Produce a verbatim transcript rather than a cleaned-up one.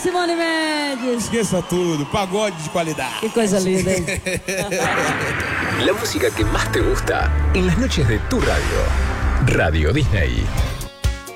Simone Mendes. Esqueça tudo, pagode de qualidade. Que coisa linda, hein? La música que más te gusta en las noches de tu radio. Radio Disney.